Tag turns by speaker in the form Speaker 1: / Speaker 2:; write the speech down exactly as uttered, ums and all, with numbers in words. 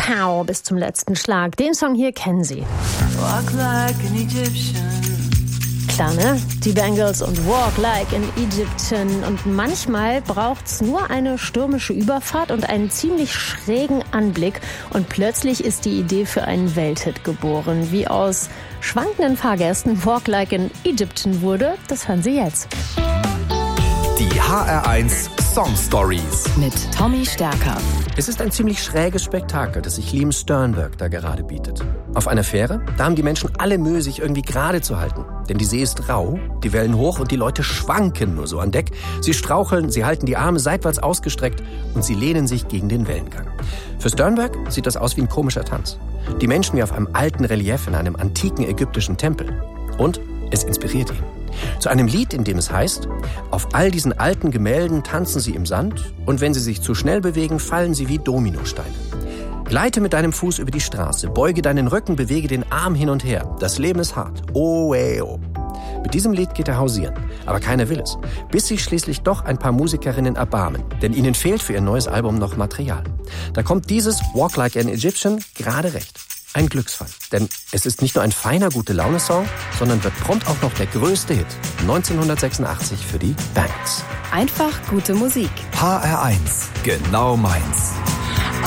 Speaker 1: Pow bis zum letzten Schlag. Den Song hier kennen Sie.
Speaker 2: Walk like an Egyptian.
Speaker 1: Klar, ne? Die Bangles und Walk Like an Egyptian. Und manchmal braucht's nur eine stürmische Überfahrt und einen ziemlich schrägen Anblick. Und plötzlich ist die Idee für einen Welthit geboren. Wie aus schwankenden Fahrgästen Walk Like an Egyptian wurde, das hören Sie jetzt.
Speaker 3: Die H R eins Song Stories
Speaker 4: mit Tommy Stärker.
Speaker 5: Es ist ein ziemlich schräges Spektakel, das sich Liam Sternberg da gerade bietet. Auf einer Fähre, da haben die Menschen alle Mühe, sich irgendwie gerade zu halten. Denn die See ist rau, die Wellen hoch und die Leute schwanken nur so an Deck. Sie straucheln, sie halten die Arme seitwärts ausgestreckt und sie lehnen sich gegen den Wellengang. Für Sternberg sieht das aus wie ein komischer Tanz. Die Menschen wie auf einem alten Relief in einem antiken ägyptischen Tempel. Und es inspiriert ihn. Zu einem Lied, in dem es heißt, auf all diesen alten Gemälden tanzen sie im Sand und wenn sie sich zu schnell bewegen, fallen sie wie Dominosteine. Gleite mit deinem Fuß über die Straße, beuge deinen Rücken, bewege den Arm hin und her. Das Leben ist hart. Oh, ey, oh. Mit diesem Lied geht er hausieren, aber keiner will es. Bis sich schließlich doch ein paar Musikerinnen erbarmen, denn ihnen fehlt für ihr neues Album noch Material. Da kommt dieses Walk Like an Egyptian gerade recht. Ein Glücksfall, denn es ist nicht nur ein feiner Gute-Laune-Song, sondern wird prompt auch noch der größte Hit neunzehnhundertsechsundachtzig für die Bangles.
Speaker 4: Einfach gute Musik.
Speaker 3: H R eins, genau meins.